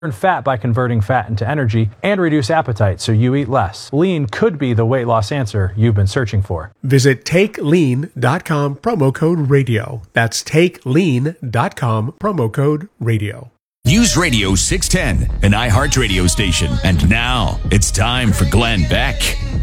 Burn fat by converting fat into energy, and reduce appetite so you eat less. Lean could be the weight loss answer you've been searching for. Visit TakeLean.com, promo code radio. That's TakeLean.com, promo code radio. News Radio 610, an iHeart radio station. And now it's time for Glenn Beck.